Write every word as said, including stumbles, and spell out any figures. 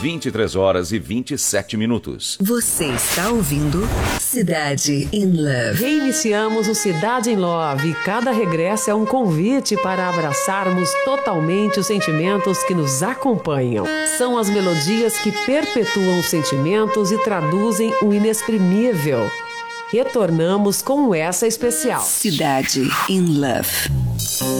vinte e três horas e vinte e sete minutos. Você está ouvindo Cidade in Love. Reiniciamos o Cidade in Love e cada regresso é um convite para abraçarmos totalmente os sentimentos que nos acompanham. São as melodias que perpetuam os sentimentos e traduzem o inexprimível. Retornamos com essa especial. Cidade in Love.